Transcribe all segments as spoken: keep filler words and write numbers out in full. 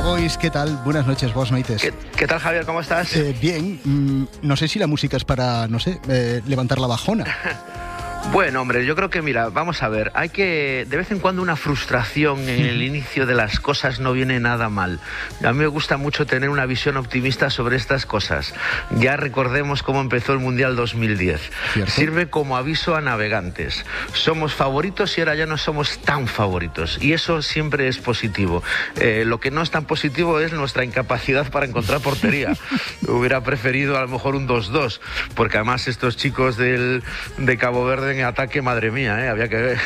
Javois, ¿qué tal? Buenas noches, vos noites. ¿Qué, ¿Qué tal, Javier? ¿Cómo estás? Eh, bien, mm, no sé si la música es para, no sé, eh, levantar la bajona. Bueno, hombre, yo creo que, mira, vamos a ver, hay que, de vez en cuando una frustración en el inicio de las cosas no viene nada mal. A mí me gusta mucho tener una visión optimista sobre estas cosas. Ya recordemos cómo empezó el Mundial dos mil diez. ¿Cierto? Sirve como aviso a navegantes. Somos favoritos y ahora ya no somos tan favoritos. Y eso siempre es positivo. Eh, lo que no es tan positivo es nuestra incapacidad para encontrar portería. Hubiera preferido a lo mejor un dos dos, porque además estos chicos del, de Cabo Verde en ataque, madre mía, ¿eh? Había que ver.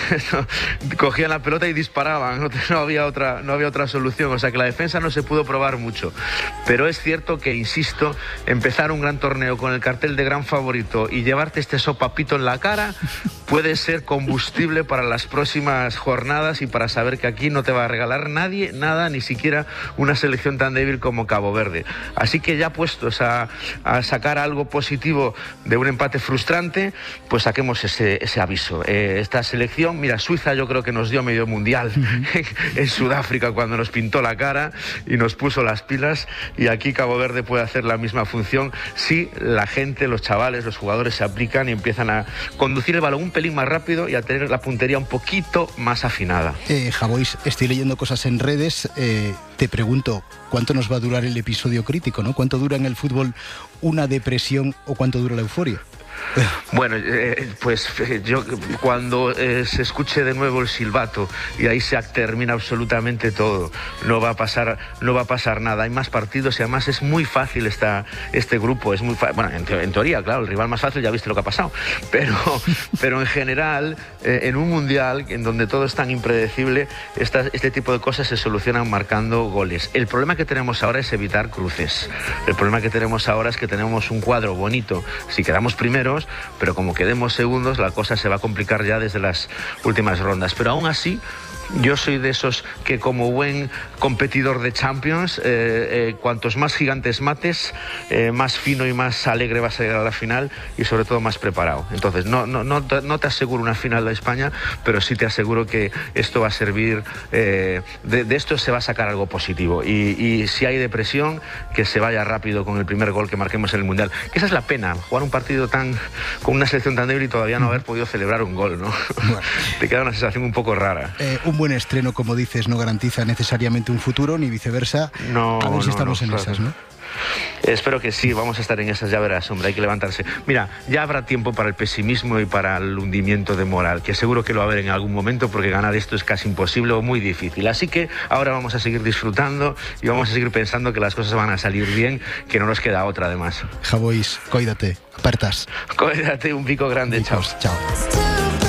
Cogían la pelota y disparaban, no, no había otra, no había otra solución, o sea que la defensa no se pudo probar mucho, pero es cierto que, insisto, empezar un gran torneo con el cartel de gran favorito y llevarte este sopapito en la cara puede ser combustible para las próximas jornadas y para saber que aquí no te va a regalar nadie nada, ni siquiera una selección tan débil como Cabo Verde. Así que ya puestos a, a sacar algo positivo de un empate frustrante, pues saquemos ese ese aviso. Eh, esta selección, mira, Suiza yo creo que nos dio medio mundial uh-huh. en Sudáfrica cuando nos pintó la cara y nos puso las pilas, y aquí Cabo Verde puede hacer la misma función si la gente, los chavales, los jugadores se aplican y empiezan a conducir el balón un pelín más rápido y a tener la puntería un poquito más afinada. Eh, Javois, estoy leyendo cosas en redes, eh, te pregunto, ¿cuánto nos va a durar el episodio crítico, ¿no? ¿Cuánto dura en el fútbol una depresión o cuánto dura la euforia? Bueno, eh, pues yo cuando eh, se escuche de nuevo el silbato y ahí se termina absolutamente todo, no va a pasar, no va a pasar nada. Hay más partidos y además es muy fácil esta, este grupo, es muy fa- bueno, en, te- en teoría, claro, el rival más fácil ya viste lo que ha pasado, pero, pero en general, eh, en un mundial en donde todo es tan impredecible, esta, este tipo de cosas se solucionan marcando goles. El problema que tenemos ahora es evitar cruces. El problema que tenemos ahora es que tenemos un cuadro bonito si quedamos primeros, pero como quedemos segundos la cosa se va a complicar ya desde las últimas rondas. Pero aún así, yo soy de esos que, como buen competidor de Champions, eh, eh, cuantos más gigantes mates, eh, más fino y más alegre vas a llegar a la final y sobre todo más preparado. Entonces no, no, no, te, no te aseguro una final de España, pero sí te aseguro que esto va a servir, eh, de, de esto se va a sacar algo positivo, y, y si hay depresión, que se vaya rápido con el primer gol que marquemos en el Mundial. Que esa es la pena, jugar un partido tan con una selección tan débil y todavía no haber podido celebrar un gol, ¿no? Bueno. Te queda una sensación un poco rara. Eh, un buen estreno, como dices, no garantiza necesariamente un futuro, ni viceversa. No, a ver si no, estamos no, en claro. esas, ¿no? Espero que sí, vamos a estar en esas, ya verás, hombre, hay que levantarse. Mira, ya habrá tiempo para el pesimismo y para el hundimiento de moral, que seguro que lo va a haber en algún momento, porque ganar esto es casi imposible o muy difícil. Así que ahora vamos a seguir disfrutando y vamos a seguir pensando que las cosas van a salir bien, que no nos queda otra además. Javois, cuídate, apertas. Cuídate, un pico grande, Bicos, chao. Chao.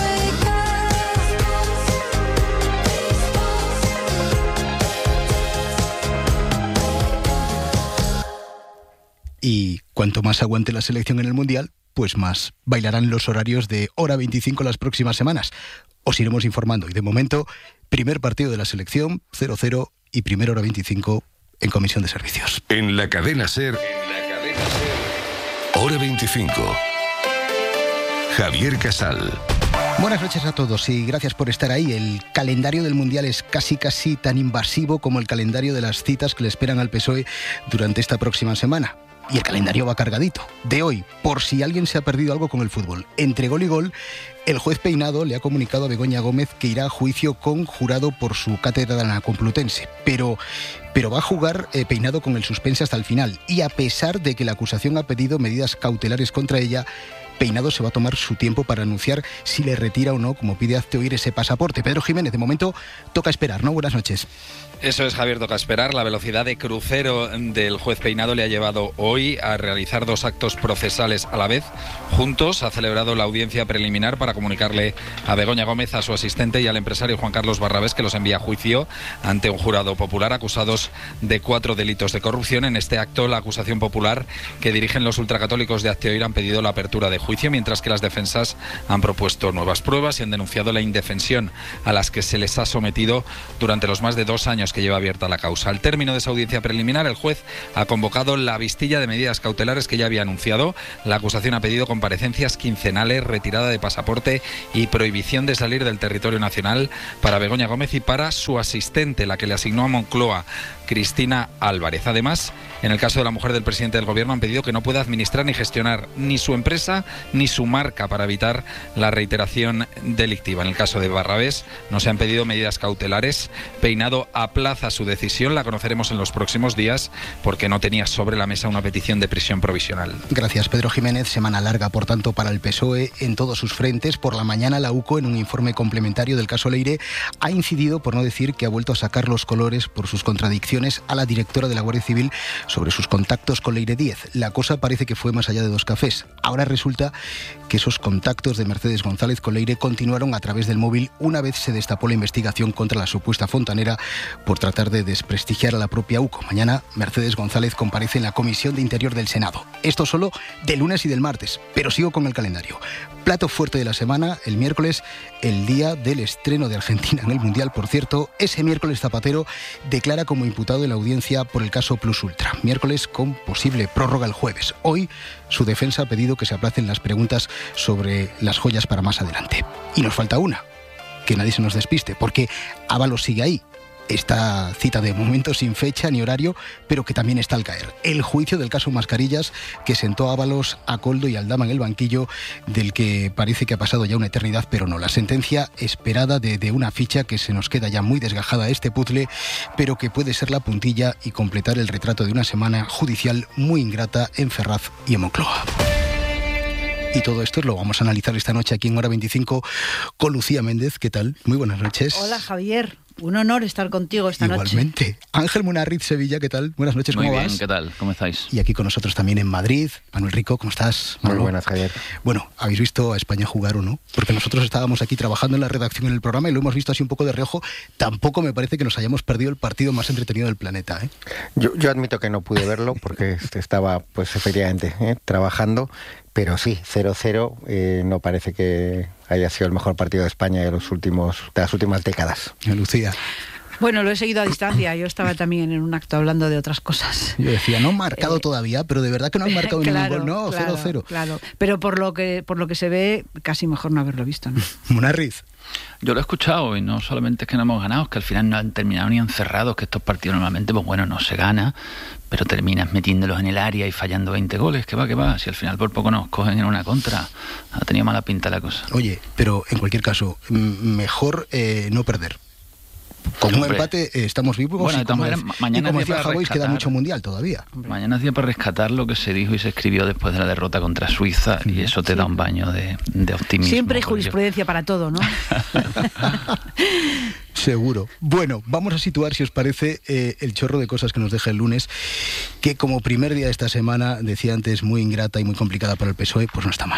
Y cuanto más aguante la selección en el Mundial, pues más bailarán los horarios de Hora veinticinco las próximas semanas. Os iremos informando. Y de momento, primer partido de la selección, cero cero, y primera Hora veinticinco en Comisión de Servicios. En la cadena SER, en la cadena SER, Hora veinticinco. Javier Casal. Buenas noches a todos y gracias por estar ahí. El calendario del Mundial es casi casi tan invasivo como el calendario de las citas que le esperan al P S O E durante esta próxima semana. Y el calendario va cargadito. De hoy, por si alguien se ha perdido algo con el fútbol, entre gol y gol, el juez Peinado le ha comunicado a Begoña Gómez que irá a juicio con jurado por su cátedra de la Complutense. Pero, pero va a jugar eh, Peinado con el suspense hasta el final. Y a pesar de que la acusación ha pedido medidas cautelares contra ella, Peinado se va a tomar su tiempo para anunciar si le retira o no, como pide Hazte Oír, ese pasaporte. Pedro Jiménez, de momento toca esperar, ¿no? Buenas noches. Eso es, Javier, toca esperar. La velocidad de crucero del juez Peinado le ha llevado hoy a realizar dos actos procesales a la vez. Juntos ha celebrado la audiencia preliminar para comunicarle a Begoña Gómez, a su asistente y al empresario Juan Carlos Barrabés, que los envía a juicio ante un jurado popular acusados de cuatro delitos de corrupción. En este acto, la acusación popular que dirigen los ultracatólicos de Hazte Oír han pedido la apertura de juicio juicio, mientras que las defensas han propuesto nuevas pruebas y han denunciado la indefensión a las que se les ha sometido durante los más de dos años que lleva abierta la causa. Al término de esa audiencia preliminar, el juez ha convocado la vistilla de medidas cautelares que ya había anunciado. La acusación ha pedido comparecencias quincenales, retirada de pasaporte y prohibición de salir del territorio nacional para Begoña Gómez y para su asistente, la que le asignó a Moncloa, Cristina Álvarez. Además, en el caso de la mujer del presidente del gobierno, han pedido que no pueda administrar ni gestionar ni su empresa ni su marca para evitar la reiteración delictiva. En el caso de Barrabés, no se han pedido medidas cautelares. Peinado aplaza su decisión, la conoceremos en los próximos días porque no tenía sobre la mesa una petición de prisión provisional. Gracias, Pedro Jiménez. Semana larga, por tanto, para el P S O E en todos sus frentes. Por la mañana, la U C O, en un informe complementario del caso Leire, ha incidido, por no decir que ha vuelto a sacar los colores por sus contradicciones a la directora de la Guardia Civil sobre sus contactos con Leire Díez. La cosa parece que fue más allá de dos cafés. Ahora resulta que esos contactos de Mercedes González con Leire continuaron a través del móvil una vez se destapó la investigación contra la supuesta fontanera por tratar de desprestigiar a la propia U C O. Mañana Mercedes González comparece en la Comisión de Interior del Senado. Esto solo de lunes y del martes, pero sigo con el calendario. Plato fuerte de la semana, el miércoles, el día del estreno de Argentina en el Mundial. Por cierto, ese miércoles Zapatero declara como imputado en la audiencia por el caso Plus Ultra. Miércoles con posible prórroga el jueves. Hoy, su defensa ha pedido que se aplacen las preguntas sobre las joyas para más adelante. Y nos falta una, que nadie se nos despiste, porque Ábalos sigue ahí. Esta cita de momento sin fecha ni horario, pero que también está al caer. El juicio del caso Mascarillas, que sentó a Ábalos, a Koldo y a Aldama en el banquillo, del que parece que ha pasado ya una eternidad, pero no. La sentencia esperada de, de una ficha que se nos queda ya muy desgajada este puzzle, pero que puede ser la puntilla y completar el retrato de una semana judicial muy ingrata en Ferraz y en Moncloa. Y todo esto lo vamos a analizar esta noche aquí en Hora veinticinco con Lucía Méndez. ¿Qué tal? Muy buenas noches. Hola, Javier. Un honor estar contigo esta Igualmente. noche. Igualmente. Ángel Munarriz, Sevilla, ¿qué tal? Buenas noches, ¿cómo vas? Muy bien, ¿qué tal? ¿Cómo estáis? Y aquí con nosotros también en Madrid, Manuel Rico, ¿cómo estás? Muy buenas, Javier. Bueno, ¿habéis visto a España jugar o no? Porque nosotros estábamos aquí trabajando en la redacción en el programa y lo hemos visto así un poco de reojo. Tampoco me parece que nos hayamos perdido el partido más entretenido del planeta, ¿eh? Yo, yo admito que no pude verlo porque estaba, pues, efectivamente, ¿eh? trabajando. Pero sí, cero cero eh, no parece que haya sido el mejor partido de España de, los últimos, de las últimas décadas. Lucía. Bueno, lo he seguido a distancia. Yo estaba también en un acto hablando de otras cosas. Yo decía, no han marcado eh, todavía, pero de verdad que no han marcado claro, ningún gol. No, claro, cero cero. Claro, pero por lo que por lo que se ve, casi mejor no haberlo visto, ¿no? Munarriz. Yo lo he escuchado y no solamente es que no hemos ganado, es que al final no han terminado ni encerrados, que estos partidos normalmente, pues bueno, no se gana, pero terminas metiéndolos en el área y fallando veinte goles, que va, que va, si al final por poco nos cogen en una contra, ha tenido mala pinta la cosa. Oye, pero en cualquier caso, mejor eh, no perder. Con un empate eh, estamos vivos bueno, y como, manera, mañana y como decía Javois, queda mucho mundial todavía. Mañana hacía para rescatar lo que se dijo y se escribió después de la derrota contra Suiza y eso te sí. da un baño de, de optimismo. Siempre hay jurisprudencia para todo, ¿no? Seguro. Bueno, vamos a situar, si os parece, eh, el chorro de cosas que nos deja el lunes, que como primer día de esta semana, decía antes, muy ingrata y muy complicada para el P S O E, pues no está mal.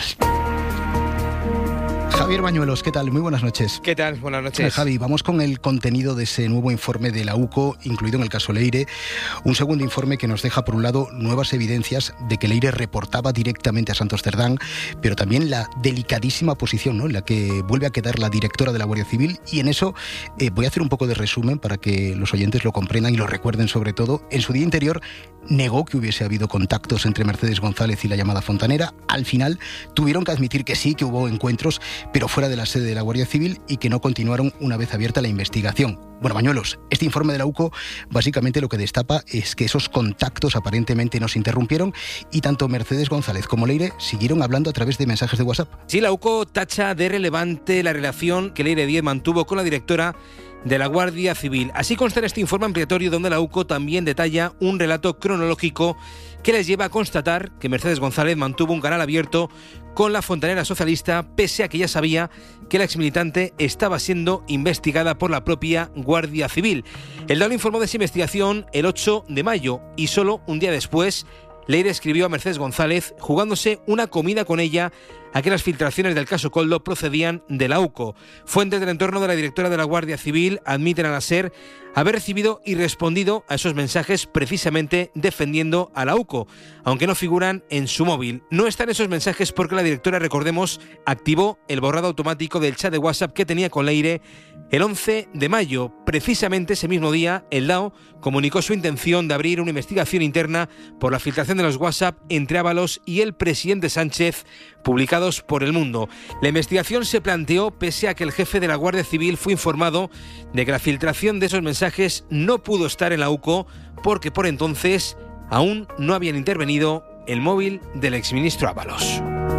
Javier Bañuelos, ¿qué tal? Muy buenas noches. ¿Qué tal? Buenas noches. Eh, Javi, vamos con el contenido de ese nuevo informe de la U C O, incluido en el caso Leire. Un segundo informe que nos deja, por un lado, nuevas evidencias de que Leire reportaba directamente a Santos Cerdán, pero también la delicadísima posición, ¿no?, en la que vuelve a quedar la directora de la Guardia Civil. Y en eso eh, voy a hacer un poco de resumen para que los oyentes lo comprendan y lo recuerden sobre todo. En su día interior negó que hubiese habido contactos entre Mercedes González y la llamada fontanera. Al final tuvieron que admitir que sí, que hubo encuentros, pero fuera de la sede de la Guardia Civil y que no continuaron una vez abierta la investigación. Bueno, Bañuelos, este informe de la U C O básicamente lo que destapa es que esos contactos aparentemente no se interrumpieron y tanto Mercedes González como Leire siguieron hablando a través de mensajes de WhatsApp. Sí, la U C O tacha de relevante la relación que Leire Díez mantuvo con la directora de la Guardia Civil. Así consta en este informe ampliatorio donde la U C O también detalla un relato cronológico que les lleva a constatar que Mercedes González mantuvo un canal abierto con la fontanera socialista, pese a que ya sabía que la exmilitante estaba siendo investigada por la propia Guardia Civil. El D A O informó de esa investigación el ocho de mayo y solo un día después Leire escribió a Mercedes González jugándose una comida con ella a que las filtraciones del caso Koldo procedían de la UCO. Fuentes del entorno de la directora de la Guardia Civil admiten a la SER haber recibido y respondido a esos mensajes precisamente defendiendo a la UCO, aunque no figuran en su móvil. No están esos mensajes porque la directora, recordemos, activó el borrado automático del chat de WhatsApp que tenía con Leire el once de mayo. Precisamente ese mismo día, el D A O comunicó su intención de abrir una investigación interna por la filtración de los WhatsApp entre Ábalos y el presidente Sánchez, publicados por El Mundo. La investigación se planteó pese a que el jefe de la Guardia Civil fue informado de que la filtración de esos mensajes no pudo estar en la UCO porque por entonces aún no habían intervenido el móvil del exministro Ábalos.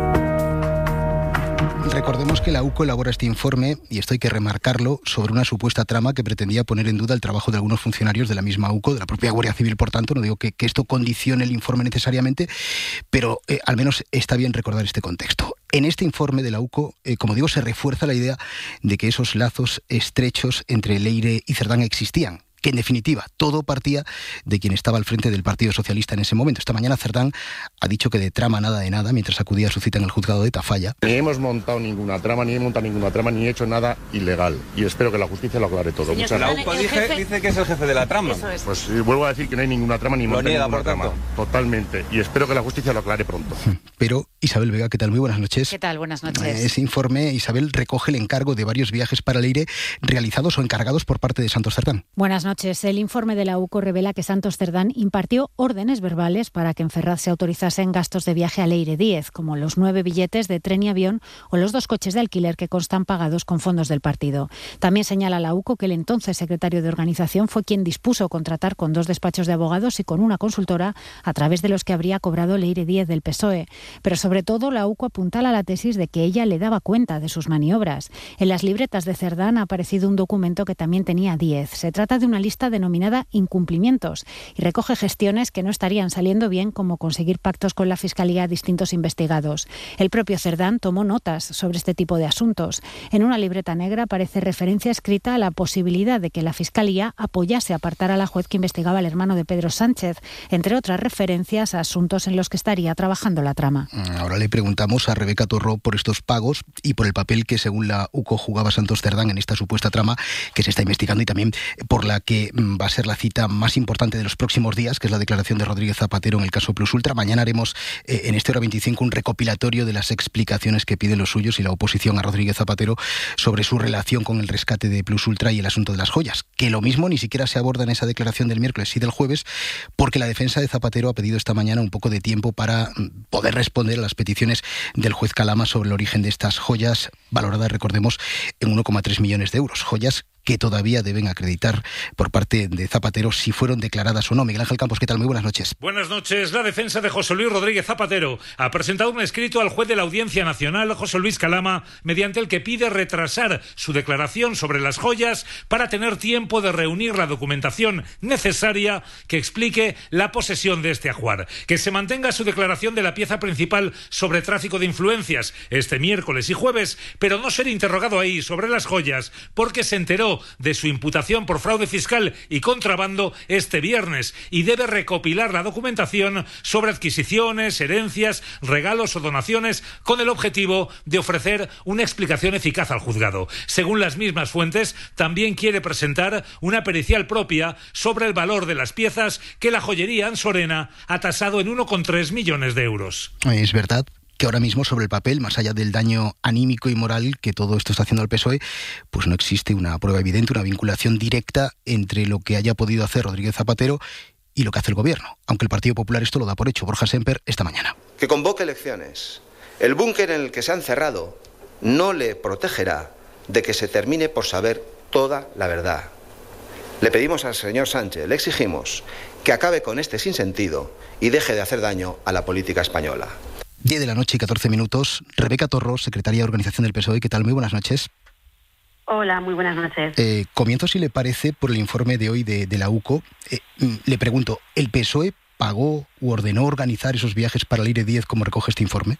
Recordemos que la UCO elabora este informe, y esto hay que remarcarlo, sobre una supuesta trama que pretendía poner en duda el trabajo de algunos funcionarios de la misma UCO, de la propia Guardia Civil, por tanto. No digo que, que esto condicione el informe necesariamente, pero eh, al menos está bien recordar este contexto. En este informe de la UCO, eh, como digo, se refuerza la idea de que esos lazos estrechos entre Leire y Cerdán existían, que en definitiva todo partía de quien estaba al frente del Partido Socialista en ese momento. Esta mañana Cerdán ha dicho que de trama nada de nada mientras acudía a su cita en el juzgado de Tafalla. Ni hemos montado ninguna trama, ni he montado ninguna trama, ni he hecho nada ilegal. Y espero que la justicia lo aclare todo. Muchas la UCO dice, dice que es el jefe de la trama. Es. Pues eh, vuelvo a decir que no hay ninguna trama, ni monta ninguna trama. Totalmente. Y espero que la justicia lo aclare pronto. Pero Isabel Vega, ¿qué tal? Muy buenas noches. ¿Qué tal? Buenas noches. Ese informe, Isabel, recoge el encargo de varios viajes para Leire realizados o encargados por parte de Santos Cerdán. Buenas noches. El informe de la UCO revela que Santos Cerdán impartió órdenes verbales para que en Ferraz se autorizasen gastos de viaje a Leire Díez, como los nueve billetes de tren y avión o los dos coches de alquiler que constan pagados con fondos del partido. También señala la UCO que el entonces secretario de organización fue quien dispuso contratar con dos despachos de abogados y con una consultora a través de los que habría cobrado Leire Díez del P S O E. Pero sobre todo la UCO apuntala la tesis de que ella le daba cuenta de sus maniobras. En las libretas de Cerdán ha aparecido un documento que también tenía Díez. Se trata de una lista denominada incumplimientos y recoge gestiones que no estarían saliendo bien, como conseguir pactos con la Fiscalía a distintos investigados. El propio Cerdán tomó notas sobre este tipo de asuntos. En una libreta negra aparece referencia escrita a la posibilidad de que la Fiscalía apoyase a apartar a la juez que investigaba al hermano de Pedro Sánchez, entre otras referencias a asuntos en los que estaría trabajando la trama. Ahora le preguntamos a Rebeca Torró por estos pagos y por el papel que, según la UCO, jugaba Santos Cerdán en esta supuesta trama que se está investigando y también por la que va a ser la cita más importante de los próximos días, que es la declaración de Rodríguez Zapatero en el caso Plus Ultra. Mañana haremos eh, en este Hora veinticinco un recopilatorio de las explicaciones que piden los suyos y la oposición a Rodríguez Zapatero sobre su relación con el rescate de Plus Ultra y el asunto de las joyas, que lo mismo ni siquiera se aborda en esa declaración del miércoles y del jueves, porque la defensa de Zapatero ha pedido esta mañana un poco de tiempo para poder responder a las peticiones del juez Calama sobre el origen de estas joyas, valoradas, recordemos, en uno coma tres millones de euros. Joyas que todavía deben acreditar por parte de Zapatero si fueron declaradas o no. Miguel Ángel Campos, ¿qué tal? Muy buenas noches. Buenas noches. La defensa de José Luis Rodríguez Zapatero ha presentado un escrito al juez de la Audiencia Nacional, José Luis Calama, mediante el que pide retrasar su declaración sobre las joyas para tener tiempo de reunir la documentación necesaria que explique la posesión de este ajuar. Que se mantenga su declaración de la pieza principal sobre tráfico de influencias este miércoles y jueves, pero no ser interrogado ahí sobre las joyas porque se enteró de su imputación por fraude fiscal y contrabando este viernes y debe recopilar la documentación sobre adquisiciones, herencias, regalos o donaciones con el objetivo de ofrecer una explicación eficaz al juzgado. Según las mismas fuentes, también quiere presentar una pericial propia sobre el valor de las piezas que la joyería ansorena ha tasado en uno coma tres millones de euros. Es verdad que ahora mismo sobre el papel, más allá del daño anímico y moral que todo esto está haciendo al P S O E, pues no existe una prueba evidente, una vinculación directa entre lo que haya podido hacer Rodríguez Zapatero y lo que hace el gobierno, aunque el Partido Popular esto lo da por hecho. Borja Semper, esta mañana. Que convoque elecciones. El búnker en el que se han cerrado no le protegerá de que se termine por saber toda la verdad. Le pedimos al señor Sánchez, le exigimos que acabe con este sinsentido y deje de hacer daño a la política española. diez de la noche y catorce minutos. Rebeca Torró, secretaria de Organización del P S O E. ¿Qué tal? Muy buenas noches. Hola, muy buenas noches. Eh, comienzo, si le parece, por el informe de hoy de, de la UCO. Eh, le pregunto, ¿el P S O E pagó u ordenó organizar esos viajes para Leire Díez como recoge este informe?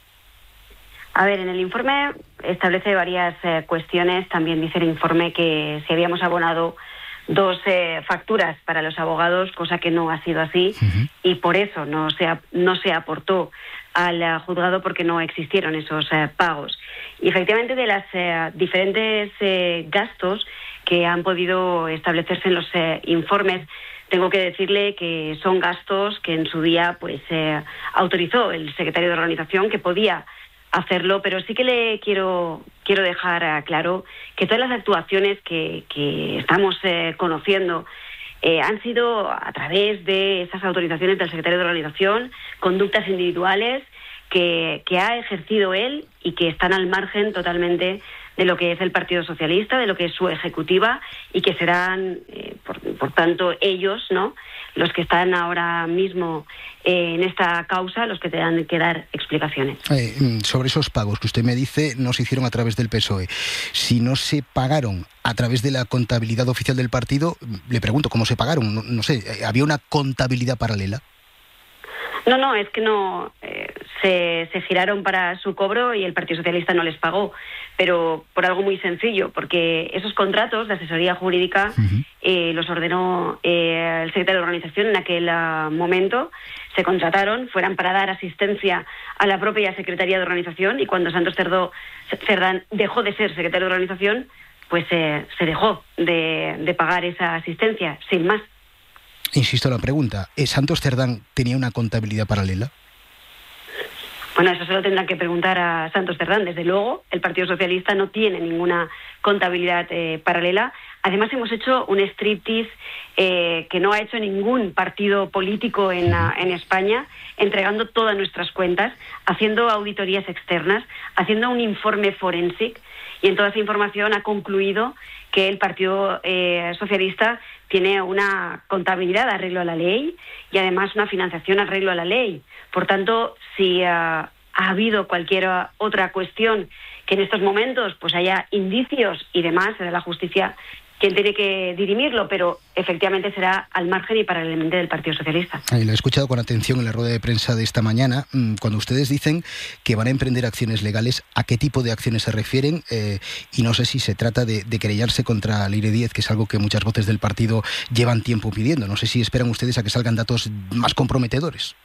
A ver, en el informe establece varias eh, cuestiones. También dice el informe que si habíamos abonado dos eh, facturas para los abogados, cosa que no ha sido así, uh-huh. y por eso no se, no se aportó al uh, juzgado porque no existieron esos uh, pagos. Y efectivamente de los uh, diferentes uh, gastos que han podido establecerse en los uh, informes, tengo que decirle que son gastos que en su día pues uh, autorizó el secretario de organización, que podía hacerlo, pero sí que le quiero quiero dejar uh, claro que todas las actuaciones que, que estamos uh, conociendo Eh, han sido a través de esas autorizaciones del secretario de organización, conductas individuales que, que ha ejercido él y que están al margen totalmente de lo que es el Partido Socialista, de lo que es su ejecutiva, y que serán, eh, por, por tanto, ellos, ¿no?, los que están ahora mismo eh, en esta causa, los que tendrán que dar explicaciones. Eh, sobre esos pagos que usted me dice, no se hicieron a través del P S O E. Si no se pagaron a través de la contabilidad oficial del partido, le pregunto, ¿cómo se pagaron? No, no sé, ¿había una contabilidad paralela? No, no, es que no eh, se, se giraron para su cobro y el Partido Socialista no les pagó, pero por algo muy sencillo, porque esos contratos de asesoría jurídica uh-huh. eh, los ordenó eh, el secretario de organización en aquel uh, momento, se contrataron, fueran para dar asistencia a la propia Secretaría de Organización, y cuando Santos Cerdó, Cerdán dejó de ser secretario de organización, pues eh, se dejó de, de pagar esa asistencia, sin más. Insisto en la pregunta, ¿Santos Cerdán tenía una contabilidad paralela? Bueno, eso se lo tendrán que preguntar a Santos Cerdán. Desde luego, el Partido Socialista no tiene ninguna contabilidad eh, paralela. Además, hemos hecho un striptease eh, que no ha hecho ningún partido político en, uh, en España, entregando todas nuestras cuentas, haciendo auditorías externas, haciendo un informe forensic, y en toda esa información ha concluido que el Partido eh, Socialista tiene una contabilidad arreglo a la ley y además una financiación arreglo a la ley. Por tanto, si uh, ha habido cualquier otra cuestión que en estos momentos pues haya indicios y demás, será la justicia quien tiene que dirimirlo, pero efectivamente será al margen y paralelamente del Partido Socialista. Lo he escuchado con atención en la rueda de prensa de esta mañana. Cuando ustedes dicen que van a emprender acciones legales, ¿a qué tipo de acciones se refieren? Eh, y no sé si se trata de, de querellarse contra Leire Díez, que es algo que muchas voces del partido llevan tiempo pidiendo. No sé si esperan ustedes a que salgan datos más comprometedores.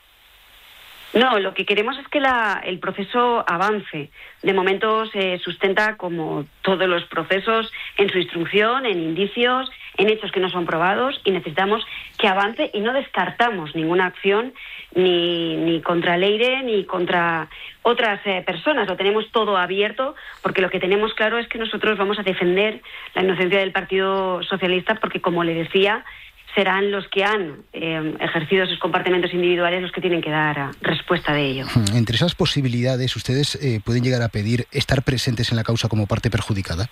No, lo que queremos es que la, el proceso avance. De momento se sustenta, como todos los procesos, en su instrucción, en indicios, en hechos que no son probados, y necesitamos que avance, y no descartamos ninguna acción ni, ni contra Leire ni contra otras eh, personas. Lo tenemos todo abierto, porque lo que tenemos claro es que nosotros vamos a defender la inocencia del Partido Socialista, porque, como le decía, serán los que han eh, ejercido sus comportamientos individuales los que tienen que dar uh, respuesta de ello. Entre esas posibilidades, ¿ustedes eh, pueden llegar a pedir estar presentes en la causa como parte perjudicada?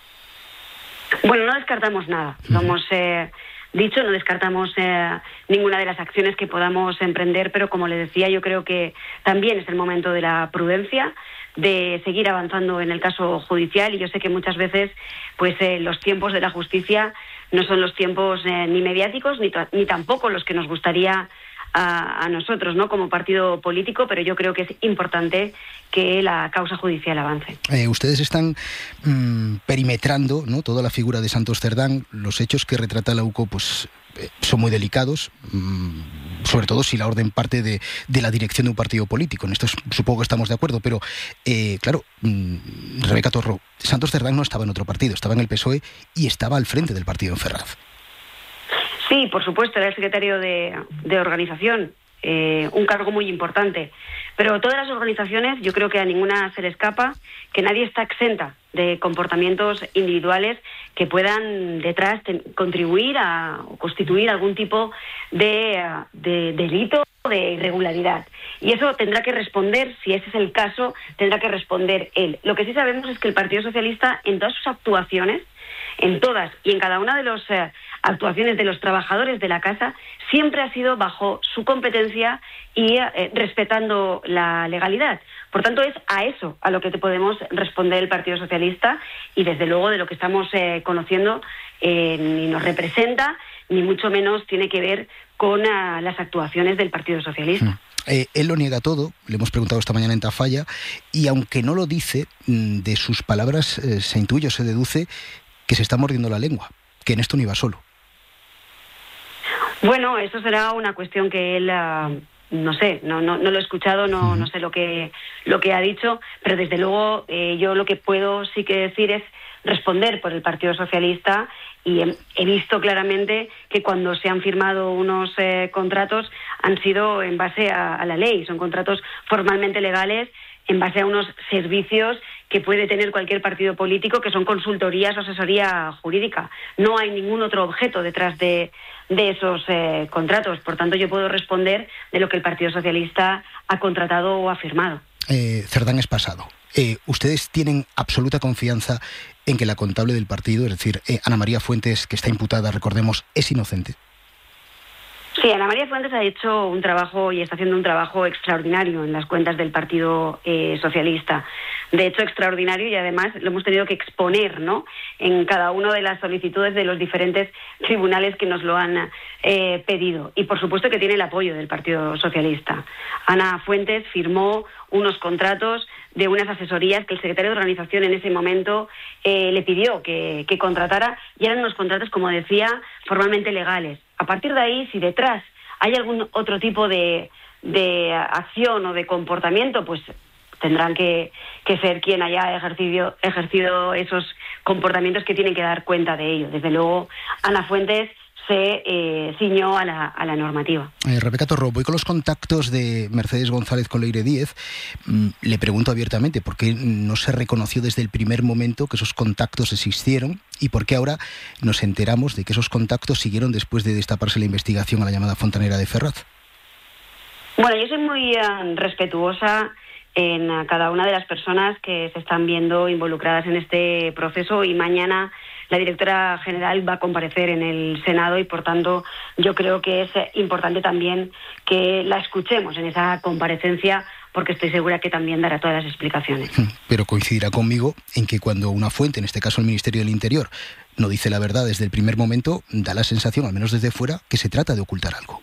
Bueno, no descartamos nada. Uh-huh. Lo hemos eh, dicho, no descartamos eh, ninguna de las acciones que podamos emprender, pero como le decía, yo creo que también es el momento de la prudencia, de seguir avanzando en el caso judicial, y yo sé que muchas veces pues eh, los tiempos de la justicia no son los tiempos eh, ni mediáticos ni, ni tampoco los que nos gustaría a, a nosotros, ¿no?, como partido político, pero yo creo que es importante que la causa judicial avance. Eh, ustedes están mmm, perimetrando, ¿no?, toda la figura de Santos Cerdán. Los hechos que retrata la U C O pues eh, son muy delicados, mmm, sobre todo si la orden parte de, de la dirección de un partido político. En esto es, supongo que estamos de acuerdo, pero eh, claro, mmm, Rebeca Torró, Santos Cerdán no estaba en otro partido, estaba en el P S O E y estaba al frente del partido en Ferraz. Sí, por supuesto, era el secretario de, de organización, eh, un cargo muy importante. Pero todas las organizaciones, yo creo que a ninguna se le escapa, que nadie está exenta de comportamientos individuales que puedan detrás ten, contribuir a o constituir algún tipo de, de delito, de irregularidad. Y eso tendrá que responder, si ese es el caso, tendrá que responder él. Lo que sí sabemos es que el Partido Socialista, en todas sus actuaciones, en todas y en cada una de las eh, actuaciones de los trabajadores de la casa, siempre ha sido bajo su competencia y eh, respetando la legalidad. Por tanto, es a eso a lo que te podemos responder el Partido Socialista, y desde luego de lo que estamos eh, conociendo eh, ni nos representa, ni mucho menos tiene que ver con uh, las actuaciones del Partido Socialista. Eh, él lo niega todo, le hemos preguntado esta mañana en Tafalla, y aunque no lo dice, de sus palabras eh, se intuye o se deduce que se está mordiendo la lengua, que en esto no iba solo. Bueno, eso será una cuestión que él uh, no sé, no, no, no lo he escuchado, no, no sé lo que, lo que ha dicho, pero desde luego eh, yo lo que puedo sí que decir es responder por el Partido Socialista, y he, he visto claramente que cuando se han firmado unos eh, contratos han sido en base a, a la ley, son contratos formalmente legales en base a unos servicios que puede tener cualquier partido político, que son consultorías o asesoría jurídica. No hay ningún otro objeto detrás de, de esos eh, contratos. Por tanto, yo puedo responder de lo que el Partido Socialista ha contratado o ha firmado. Eh, Cerdán es pasado. Eh, ¿Ustedes tienen absoluta confianza en que la contable del partido, es decir, eh, Ana María Fuentes, que está imputada, recordemos, es inocente? Sí, Ana María Fuentes ha hecho un trabajo y está haciendo un trabajo extraordinario en las cuentas del Partido eh, Socialista. De hecho, extraordinario, y además lo hemos tenido que exponer, ¿no?, en cada una de las solicitudes de los diferentes tribunales que nos lo han eh, pedido. Y por supuesto que tiene el apoyo del Partido Socialista. Ana Fuentes firmó unos contratos de unas asesorías que el secretario de organización en ese momento eh, le pidió que, que contratara, y eran unos contratos, como decía, formalmente legales. A partir de ahí, si detrás hay algún otro tipo de, de acción o de comportamiento, pues tendrán que, que ser quien haya ejercido, ejercido esos comportamientos, que tienen que dar cuenta de ello. Desde luego, Ana Fuentes se eh, ciñó a la, a la normativa. Eh, Rebeca Torró, voy con los contactos de Mercedes González con Leire Díez. Mm, le pregunto abiertamente por qué no se reconoció desde el primer momento que esos contactos existieron, y por qué ahora nos enteramos de que esos contactos siguieron después de destaparse la investigación a la llamada Fontanera de Ferraz. Bueno, yo soy muy uh, respetuosa en uh, cada una de las personas que se están viendo involucradas en este proceso, y mañana la directora general va a comparecer en el Senado, y por tanto yo creo que es importante también que la escuchemos en esa comparecencia, porque estoy segura que también dará todas las explicaciones. Pero coincidirá conmigo en que cuando una fuente, en este caso el Ministerio del Interior, no dice la verdad desde el primer momento, da la sensación, al menos desde fuera, que se trata de ocultar algo.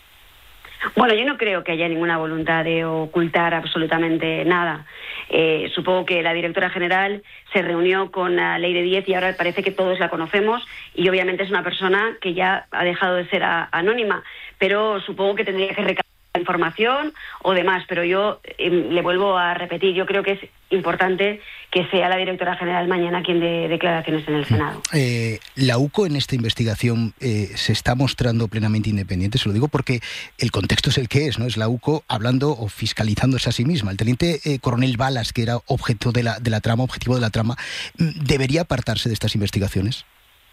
Bueno, yo no creo que haya ninguna voluntad de ocultar absolutamente nada. Eh, supongo que la directora general se reunió con la Leire Díez, y ahora parece que todos la conocemos, y obviamente es una persona que ya ha dejado de ser a, anónima, pero supongo que tendría que recabar información o demás, pero yo eh, le vuelvo a repetir, yo creo que es importante que sea la directora general mañana quien dé declaraciones en el Senado. Eh, la UCO en esta investigación eh, se está mostrando plenamente independiente, se lo digo porque el contexto es el que es, ¿no? Es la UCO hablando o fiscalizándose a sí misma. El teniente eh, coronel Balas, que era objeto de la, de la trama, objetivo de la trama, ¿debería apartarse de estas investigaciones?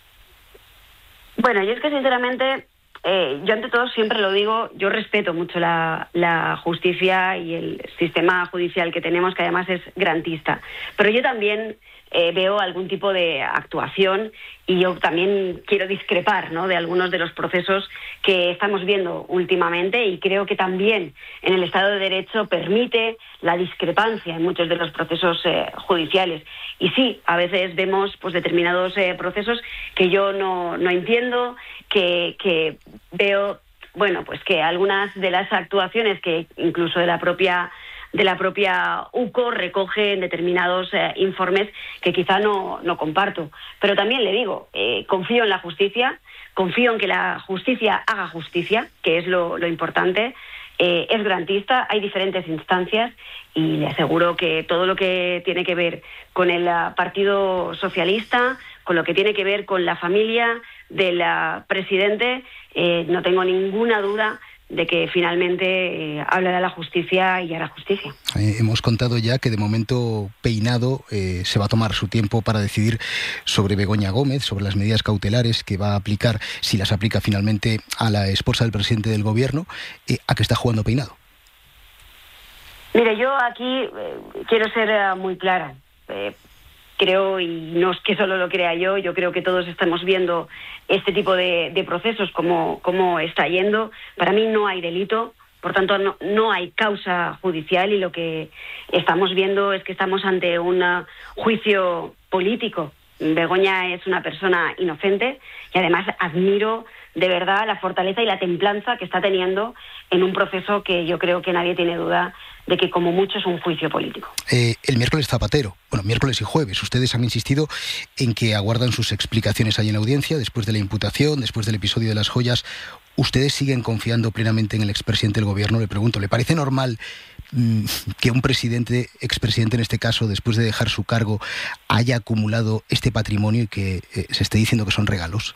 Bueno, yo es que sinceramente, Eh, yo ante todo siempre lo digo, yo respeto mucho la, la justicia y el sistema judicial que tenemos, que además es garantista, pero yo también eh, veo algún tipo de actuación, y yo también quiero discrepar, ¿no?, de algunos de los procesos que estamos viendo últimamente, y creo que también en el Estado de Derecho permite la discrepancia en muchos de los procesos eh, judiciales. Y sí, a veces vemos pues determinados eh, procesos que yo no, no entiendo, que, que veo, bueno, pues que algunas de las actuaciones que incluso de la propia de la propia UCO recogen determinados eh, informes que quizá no, no comparto. Pero también le digo, eh, confío en la justicia, confío en que la justicia haga justicia, que es lo, lo importante. Eh, es garantista, hay diferentes instancias, y le aseguro que todo lo que tiene que ver con el uh, Partido Socialista, con lo que tiene que ver con la familia del uh, presidente, eh, no tengo ninguna duda de que finalmente eh, hablará la justicia y hará justicia. Eh, hemos contado ya que de momento Peinado eh, se va a tomar su tiempo para decidir sobre Begoña Gómez, sobre las medidas cautelares que va a aplicar, si las aplica finalmente, a la esposa del presidente del gobierno. Eh, ¿A qué está jugando Peinado? Mire, yo aquí eh, quiero ser uh, muy clara. Eh, Creo, y no es que solo lo crea yo, yo creo que todos estamos viendo este tipo de, de procesos, como, como está yendo. Para mí no hay delito, por tanto no, no hay causa judicial, y lo que estamos viendo es que estamos ante un juicio político. Begoña es una persona inocente, y además admiro de verdad la fortaleza y la templanza que está teniendo en un proceso que yo creo que nadie tiene duda de que como mucho es un juicio político. Eh, el miércoles Zapatero, bueno, miércoles y jueves, ustedes han insistido en que aguardan sus explicaciones ahí en la audiencia, después de la imputación, después del episodio de las joyas. ¿Ustedes siguen confiando plenamente en el expresidente del gobierno? Le pregunto, ¿le parece normal mmm, que un presidente, expresidente en este caso, después de dejar su cargo, haya acumulado este patrimonio y que eh, se esté diciendo que son regalos?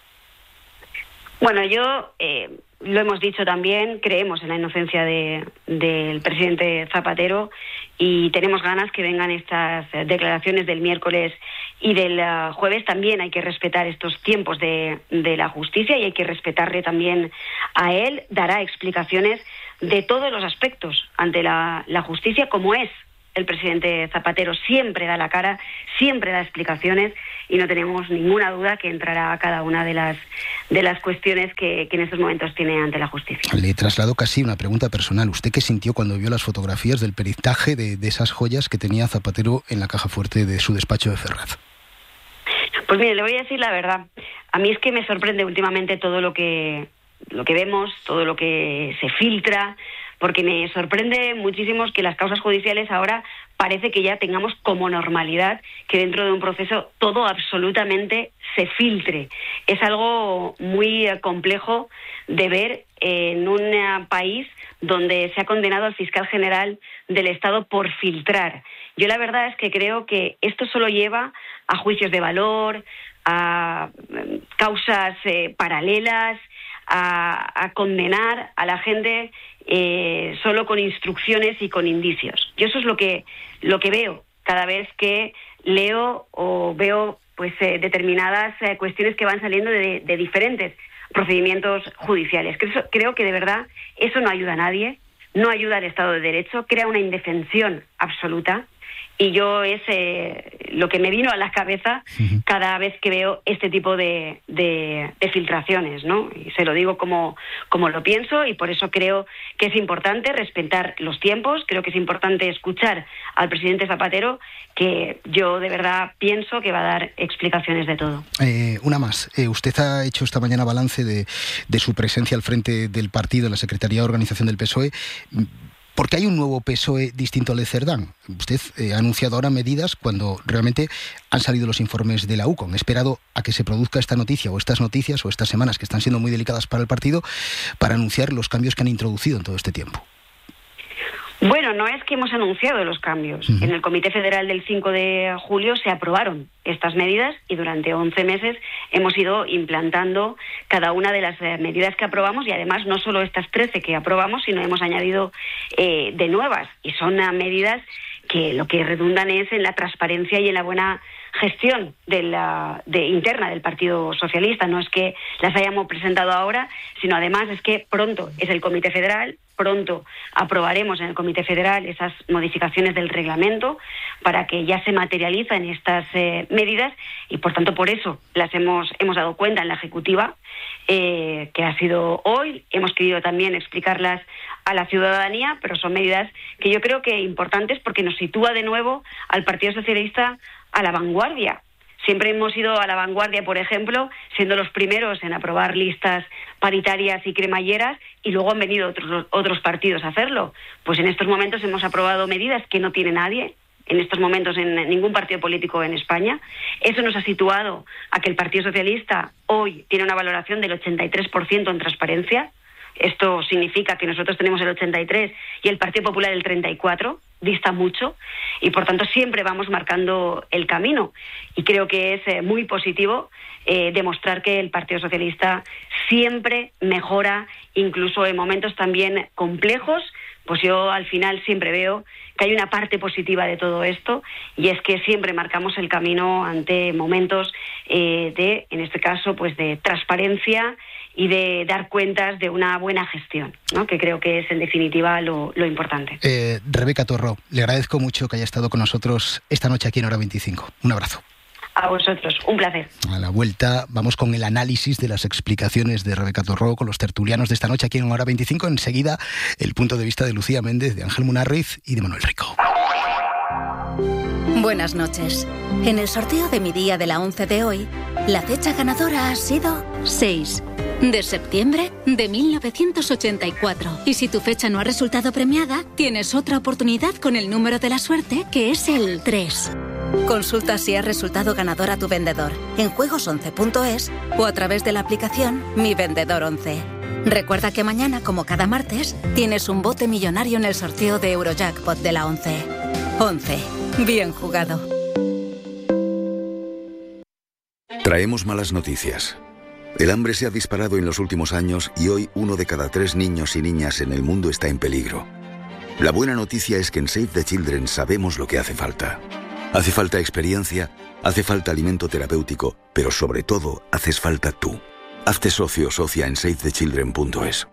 Bueno, yo, eh, lo hemos dicho también, creemos en la inocencia de, del presidente Zapatero y tenemos ganas que vengan estas declaraciones del miércoles y del uh, jueves. También hay que respetar estos tiempos de, de la justicia y hay que respetarle también a él. Dará explicaciones de todos los aspectos ante la, la justicia, como es el presidente Zapatero. Siempre da la cara, siempre da explicaciones y no tenemos ninguna duda que entrará a cada una de las de las cuestiones que, que en estos momentos tiene ante la justicia. Le traslado casi una pregunta personal. ¿Usted qué sintió cuando vio las fotografías del peritaje de, de esas joyas que tenía Zapatero en la caja fuerte de su despacho de Ferraz? Pues mire, le voy a decir la verdad. A mí es que me sorprende últimamente todo lo que lo que vemos, todo lo que se filtra, porque me sorprende muchísimo que las causas judiciales ahora parece que ya tengamos como normalidad que dentro de un proceso todo absolutamente se filtre. Es algo muy complejo de ver en un país donde se ha condenado al fiscal general del Estado por filtrar. Yo la verdad es que creo que esto solo lleva a juicios de valor, a causas eh, paralelas, a, a condenar a la gente eh, solo con instrucciones y con indicios. Yo eso es lo que lo que veo cada vez que leo o veo pues eh, determinadas eh, cuestiones que van saliendo de, de diferentes procedimientos judiciales. Creo, creo que de verdad eso no ayuda a nadie, no ayuda al Estado de Derecho, crea una indefensión absoluta. Y yo es eh, lo que me vino a la cabeza cada vez que veo este tipo de, de, de filtraciones, ¿no? Y se lo digo como, como lo pienso y por eso creo que es importante respetar los tiempos, creo que es importante escuchar al presidente Zapatero, que yo de verdad pienso que va a dar explicaciones de todo. Eh, una más. Eh, usted ha hecho esta mañana balance de, de su presencia al frente del partido en la Secretaría de Organización del P S O E. Porque hay un nuevo P S O E distinto al de Cerdán. Usted eh, ha anunciado ahora medidas cuando realmente han salido los informes de la U C O. Han esperado a que se produzca esta noticia o estas noticias o estas semanas que están siendo muy delicadas para el partido para anunciar los cambios que han introducido en todo este tiempo. Bueno, no es que hemos anunciado los cambios. Uh-huh. En el Comité Federal del cinco de julio se aprobaron estas medidas y durante once meses hemos ido implantando cada una de las eh, medidas que aprobamos y además no solo estas trece que aprobamos, sino hemos añadido eh, de nuevas y son uh, medidas que lo que redundan es en la transparencia y en la buena gestión de la de interna del Partido Socialista. No es que las hayamos presentado ahora, sino además es que pronto es el Comité Federal, pronto aprobaremos en el Comité Federal esas modificaciones del reglamento para que ya se materialicen estas eh, medidas y por tanto por eso las hemos hemos dado cuenta en la Ejecutiva, eh, que ha sido hoy. Hemos querido también explicarlas a la ciudadanía, pero son medidas que yo creo que importantes porque nos sitúa de nuevo al Partido Socialista a la vanguardia. Siempre hemos ido a la vanguardia, por ejemplo, siendo los primeros en aprobar listas paritarias y cremalleras y luego han venido otros, otros partidos a hacerlo. Pues en estos momentos hemos aprobado medidas que no tiene nadie, en estos momentos en ningún partido político en España. Eso nos ha situado a que el Partido Socialista hoy tiene una valoración del ochenta y tres por ciento en transparencia. Esto significa que nosotros tenemos el ochenta y tres y el Partido Popular el treinta y cuatro, dista mucho y por tanto siempre vamos marcando el camino y creo que es eh, muy positivo eh, demostrar que el Partido Socialista siempre mejora, incluso en momentos también complejos. Pues yo al final siempre veo que hay una parte positiva de todo esto y es que siempre marcamos el camino ante momentos eh, de, en este caso, pues de transparencia y de dar cuentas de una buena gestión, ¿no? Que creo que es en definitiva lo, lo importante. Eh, Rebeca Torró, le agradezco mucho que haya estado con nosotros esta noche aquí en Hora veinticinco. Un abrazo. A vosotros, un placer. A la vuelta vamos con el análisis de las explicaciones de Rebeca Torró con los tertulianos de esta noche aquí en Hora veinticinco. Enseguida el punto de vista de Lucía Méndez, de Ángel Munarriz y de Manuel Rico. Buenas noches. En el sorteo de mi día de la once de hoy, la fecha ganadora ha sido seis de septiembre de mil novecientos ochenta y cuatro. Y si tu fecha no ha resultado premiada, tienes otra oportunidad con el número de la suerte, que es el tres. Consulta si has resultado ganador a tu vendedor en juegos once punto es o a través de la aplicación Mi Vendedor once. Recuerda que mañana, como cada martes, tienes un bote millonario en el sorteo de Eurojackpot de la once. once. Bien jugado. Traemos malas noticias. El hambre se ha disparado en los últimos años y hoy uno de cada tres niños y niñas en el mundo está en peligro. La buena noticia es que en Save the Children sabemos lo que hace falta. Hace falta experiencia, hace falta alimento terapéutico, pero sobre todo haces falta tú. Hazte socio o socia en save the children punto es.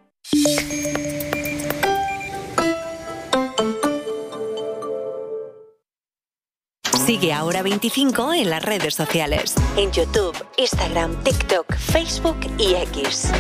Sigue a Hora veinticinco en las redes sociales. En YouTube, Instagram, TikTok, Facebook y X.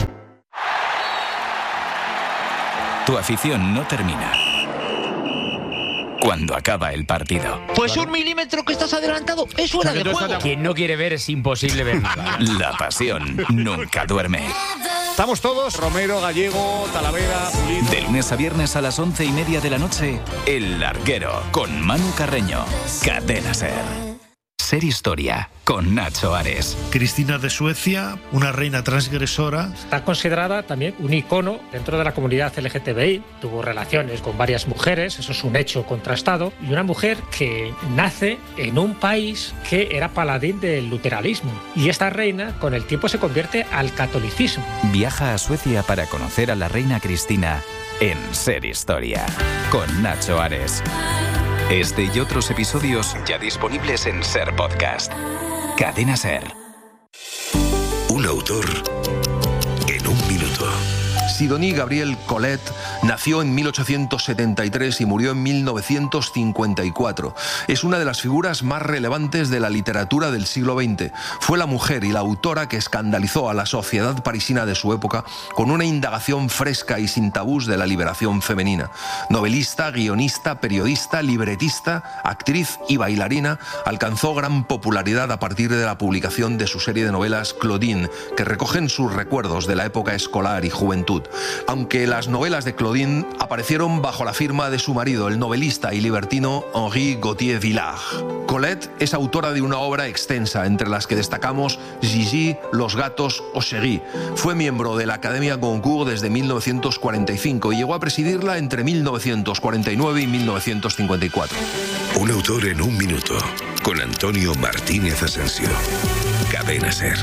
Tu afición no termina cuando acaba el partido. Pues un milímetro que estás adelantado es fuera de juego. Quien no quiere ver es imposible ver nada. La pasión nunca duerme. Estamos todos, Romero, Gallego, Talavera, Pulido. De lunes a viernes a las once y media de la noche, El Larguero, con Manu Carreño. Cadena Ser. Ser Historia, con Nacho Ares. Cristina de Suecia, una reina transgresora. Está considerada también un icono dentro de la comunidad L G T B I. Tuvo relaciones con varias mujeres, eso es un hecho contrastado. Y una mujer que nace en un país que era paladín del luteranismo. Y esta reina, con el tiempo, se convierte al catolicismo. Viaja a Suecia para conocer a la reina Cristina en Ser Historia, con Nacho Ares. Este y otros episodios ya disponibles en Ser Podcast. Cadena Ser. Un autor en un minuto. Sidonie Gabrielle Colette nació en mil ochocientos setenta y tres y murió en mil novecientos cincuenta y cuatro. Es una de las figuras más relevantes de la literatura del siglo veinte. Fue la mujer y la autora que escandalizó a la sociedad parisina de su época con una indagación fresca y sin tabús de la liberación femenina. Novelista, guionista, periodista, libretista, actriz y bailarina, alcanzó gran popularidad a partir de la publicación de su serie de novelas Claudine, que recogen sus recuerdos de la época escolar y juventud. Aunque las novelas de Claudine aparecieron bajo la firma de su marido, el novelista y libertino Henri Gauthier-Villars. Colette es autora de una obra extensa, entre las que destacamos Gigi, Los gatos o Chérie. Fue miembro de la Academia Goncourt desde mil novecientos cuarenta y cinco y llegó a presidirla entre mil novecientos cuarenta y nueve y mil novecientos cincuenta y cuatro. Un autor en un minuto, con Antonio Martínez Asensio. Cadena Ser.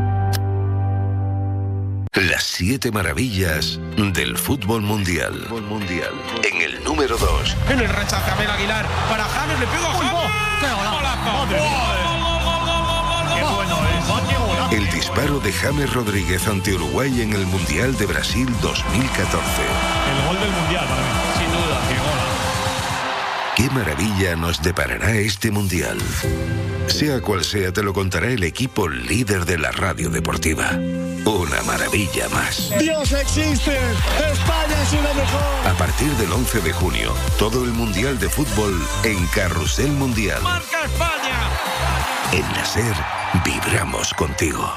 Las siete maravillas del fútbol mundial. mundial. En el número dos. En el rechace Abel Aguilar para James, le pega a James. ¡Qué golazo! ¡Qué bueno es! El disparo de James Rodríguez ante Uruguay en el Mundial de Brasil dos mil catorce. El gol del Mundial para mí. Sin duda, qué golazo. ¿Qué maravilla nos deparará este Mundial? Sea cual sea, te lo contará el equipo líder de la radio deportiva. Una maravilla más. ¡Dios existe! ¡España es una mejor! A partir del once de junio, todo el Mundial de Fútbol en Carrusel Mundial. ¡Marca España! En la Ser, vibramos contigo.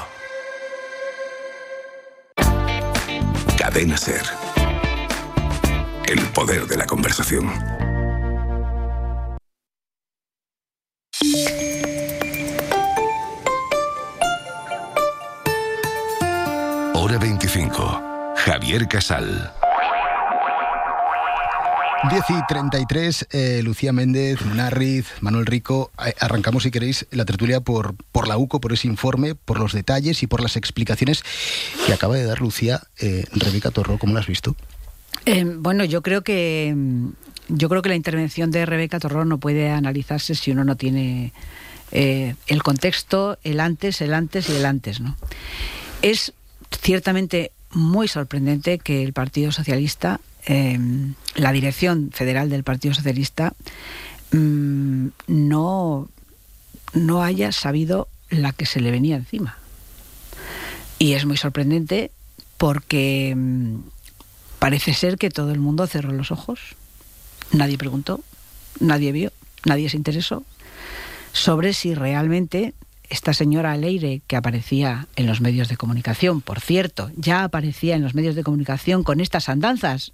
Cadena Ser. El poder de la conversación. Hora veinticinco. Javier Casal. diez y treinta y tres, eh, Lucía Méndez, Munarriz, Manuel Rico. Eh, arrancamos, si queréis, la tertulia por, por la U C O, por ese informe, por los detalles y por las explicaciones que acaba de dar Lucía. Eh, Rebeca Torró, ¿cómo la has visto? Eh, bueno, yo creo que yo creo que la intervención de Rebeca Torró no puede analizarse si uno no tiene eh, el contexto, el antes, el antes y el antes, ¿no? Es ciertamente muy sorprendente que el Partido Socialista, eh, la dirección federal del Partido Socialista, mmm, no, no haya sabido la que se le venía encima. Y es muy sorprendente porque mmm, parece ser que todo el mundo cerró los ojos. Nadie preguntó, nadie vio, nadie se interesó sobre si realmente esta señora Leire, que aparecía en los medios de comunicación, por cierto, ya aparecía en los medios de comunicación con estas andanzas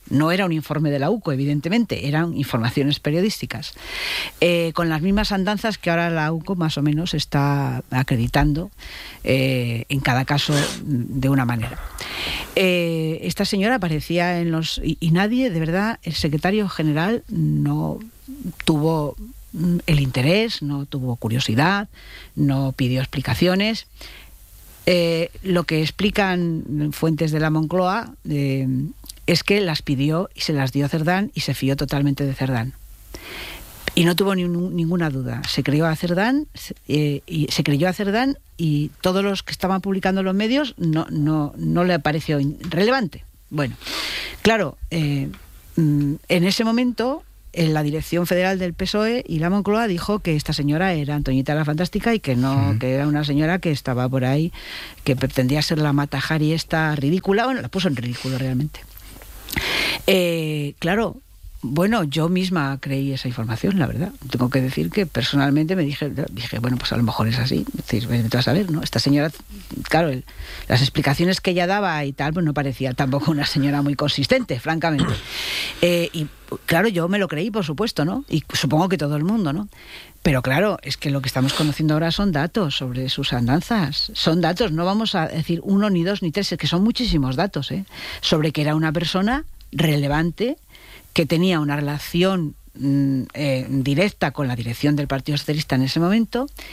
No era un informe de la U C O, evidentemente, eran informaciones periodísticas, eh, con las mismas andanzas que ahora la U C O más o menos está acreditando eh, en cada caso de una manera. Eh, esta señora aparecía en los... Y, y nadie, de verdad, el secretario general no tuvo el interés, no tuvo curiosidad, no pidió explicaciones. Eh, lo que explican fuentes de la Moncloa eh, es que las pidió y se las dio Cerdán y se fió totalmente de Cerdán. Y no tuvo ni un, ninguna duda. Se creyó a Cerdán eh, y se creyó a Cerdán y todos los que estaban publicando en los medios no, no, no le pareció relevante. Bueno, claro, eh, en ese momento en la Dirección Federal del P S O E y la Moncloa dijo que esta señora era Antoñita la Fantástica y que no, sí. que era una señora que estaba por ahí, que pretendía ser la Mata Hari esta ridícula. Bueno, la puso en ridículo realmente. Eh, claro, bueno, yo misma creí esa información, la verdad. Tengo que decir que personalmente me dije, dije bueno, pues a lo mejor es así. Es decir, vete a saber, ¿no? Esta señora, claro, el, las explicaciones que ella daba y tal, pues no parecía tampoco una señora muy consistente, francamente. Eh, y claro, yo me lo creí, por supuesto, ¿no? Y supongo que todo el mundo, ¿no? Pero claro, es que lo que estamos conociendo ahora son datos sobre sus andanzas. Son datos, no vamos a decir uno, ni dos, ni tres, es que son muchísimos datos, ¿eh? Sobre que era una persona relevante, que tenía una relación mm, eh, directa con la dirección del Partido Socialista en ese momento,